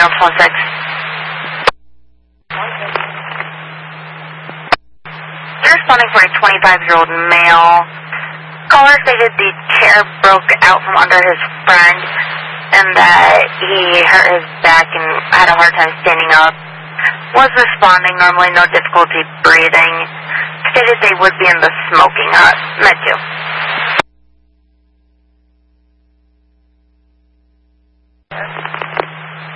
046. You're responding for a 25-year-old male. Caller stated the chair broke out from under his friend and that he hurt his back and had a hard time standing up. Was responding normally, no difficulty breathing. Stated they would be in the smoking hut. Met you.